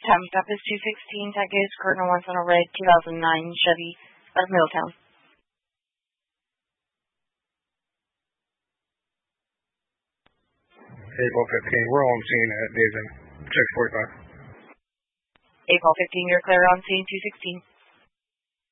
Time stop is 216. Tag is Cardinal wants on a red 2009 Chevy out of Middletown. April 15. We're on scene at Dazen. 645. April 15, you're clear on scene 216.